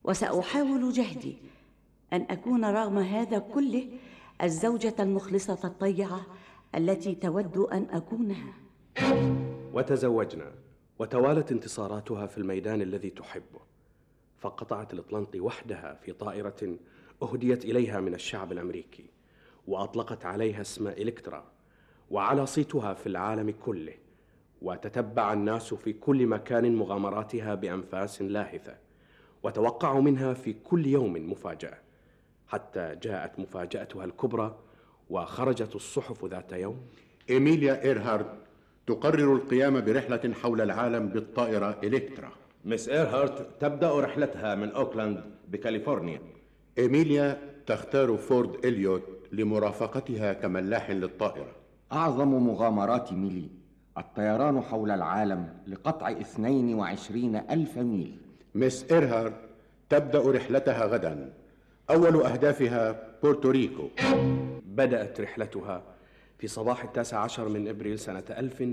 وسأحاول جهدي أن أكون رغم هذا كله الزوجة المخلصة الطيعة التي تود أن أكونها. وتزوجنا، وتوالت انتصاراتها في الميدان الذي تحبه، فقطعت الأطلنطي وحدها في طائرة أهديت إليها من الشعب الأمريكي، وأطلقت عليها اسم إلكترا، وعلى صيتها في العالم كله، وتتبع الناس في كل مكان مغامراتها بأنفاس لاهثة، وتوقعوا منها في كل يوم مفاجأة، حتى جاءت مفاجأتها الكبرى وخرجت الصحف ذات يوم: إيميليا إيرهارت تقرر القيام برحلة حول العالم بالطائرة إلكترا. مس إيرهارت تبدأ رحلتها من أوكلاند بكاليفورنيا. إيميليا تختار فورد إليوت لمرافقتها كملاح للطائرة. أعظم مغامرات ميلي الطيران حول العالم لقطع 22,000 ميل. مس إيرهارت تبدأ رحلتها غدا، أول أهدافها بورتوريكو. بدأت رحلتها في صباح 19 من إبريل سنة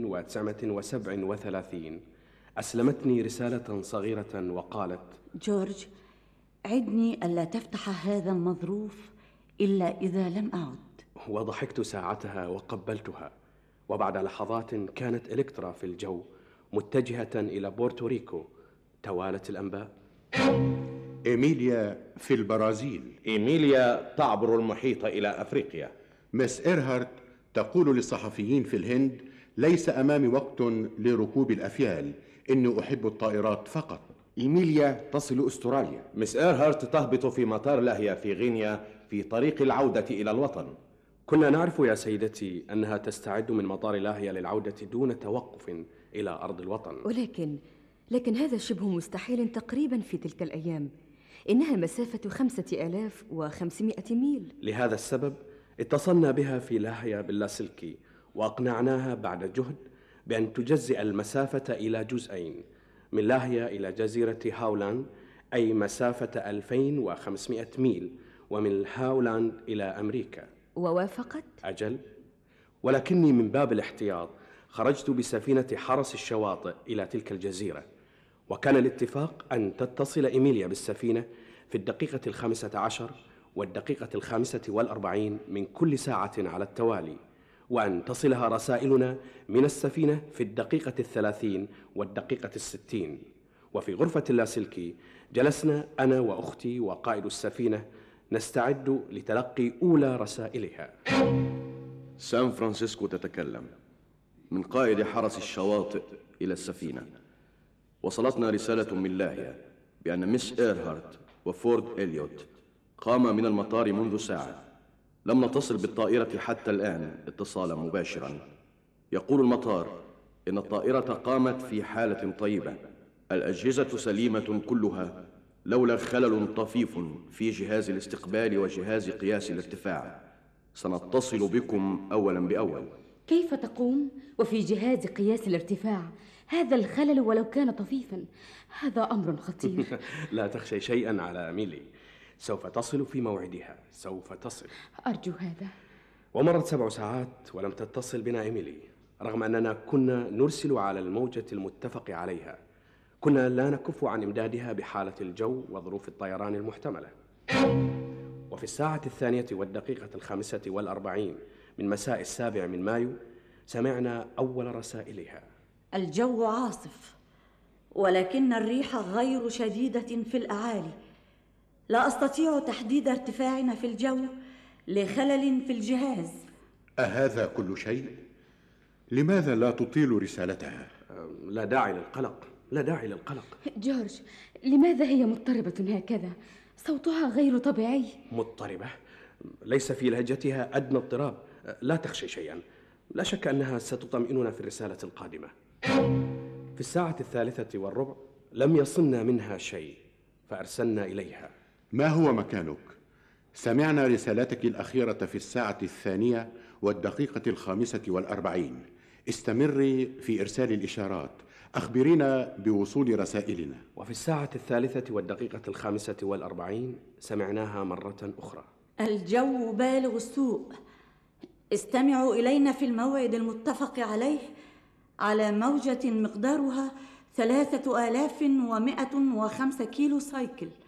1937. أسلمتني رسالة صغيرة وقالت: جورج، عدني ألا تفتح هذا المظروف إلا إذا لم أعد. وضحكت ساعتها وقبلتها، وبعد لحظات كانت إلكترا في الجو متجهة إلى بورتوريكو. توالت الأنباء. إيميليا في البرازيل. إيميليا تعبر المحيط إلى أفريقيا. مس إيرهارت تقول للصحفيين في الهند: ليس أمامي وقت لركوب الأفيال، إني أحب الطائرات فقط. إيميليا تصل أستراليا. مس إيرهارت تهبط في مطار لاهيا في غينيا في طريق العودة إلى الوطن. كنا نعرف يا سيدتي أنها تستعد من مطار لاهيا للعودة دون توقف إلى أرض الوطن، لكن هذا شبه مستحيل تقريبا في تلك الأيام. إنها مسافة 5500 ميل. لهذا السبب اتصلنا بها في لاهيا باللاسلكي، وأقنعناها بعد جهد بأن تجزئ المسافة إلى جزئين، من لاهيا إلى جزيرة هاولاند، أي مسافة 2500 ميل، ومن هاولاند إلى أمريكا. ووافقت؟ أجل، ولكني من باب الاحتياط خرجت بسفينة حرس الشواطئ إلى تلك الجزيرة، وكان الاتفاق أن تتصل إيميليا بالسفينة في الدقيقة 15 والدقيقة 45 من كل ساعة على التوالي، وأن تصلها رسائلنا من السفينة في الدقيقة 30 والدقيقة 60. وفي غرفة اللاسلكي جلسنا أنا وأختي وقائد السفينة نستعد لتلقي أولى رسائلها. سان فرانسيسكو تتكلم، من قائد حرس الشواطئ إلى السفينة. وصلتنا رسالة من لاهيا بأن مس إيرهارت وفورد إليوت قام من المطار منذ ساعة. لم نتصل بالطائرة حتى الآن اتصالا مباشرا. يقول المطار إن الطائرة قامت في حالة طيبة، الأجهزة سليمة كلها، لولا خلل طفيف في جهاز الاستقبال وجهاز قياس الارتفاع. سنتصل بكم أولا بأول. كيف تقوم وفي جهاز قياس الارتفاع؟ هذا الخلل ولو كان طفيفا، هذا أمر خطير. لا تخشي شيئا على ميلي، سوف تصل في موعدها، سوف تصل. أرجو هذا. ومرت 7 ساعات ولم تتصل بنا إيميلي، رغم أننا كنا نرسل على الموجة المتفق عليها. كنا لا نكف عن إمدادها بحالة الجو وظروف الطيران المحتملة. وفي الساعة 2 والدقيقة 45 من مساء 7 من مايو سمعنا أول رسائلها: الجو عاصف، ولكن الريح غير شديدة في الأعالي. لا أستطيع تحديد ارتفاعنا في الجو لخلل في الجهاز. أهذا كل شيء؟ لماذا لا تطيل رسالتها؟ لا داعي للقلق، لا داعي للقلق. جورج، لماذا هي مضطربة هكذا؟ صوتها غير طبيعي. مضطربة؟ ليس في لهجتها أدنى اضطراب. لا تخشي شيئا، لا شك أنها ستطمئننا في الرسالة القادمة. في الساعة 3:15 لم يصلنا منها شيء، فأرسلنا إليها: ما هو مكانك؟ سمعنا رسالتك الأخيرة في الساعة 2 والدقيقة 45. استمري في إرسال الإشارات، أخبرينا بوصول رسائلنا. وفي الساعة 3 والدقيقة 45 سمعناها مرة أخرى: الجو بالغ السوء، استمعوا إلينا في الموعد المتفق عليه على موجة مقدارها 3105 كيلو سايكل.